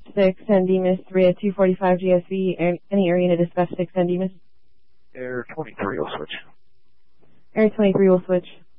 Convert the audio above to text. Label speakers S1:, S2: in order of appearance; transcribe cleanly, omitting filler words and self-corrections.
S1: 6, San Dimas, 3 at 245 GSV. Any area to dispatch 6, San Dimas?
S2: Air 23 will switch.
S1: Air 23 will switch.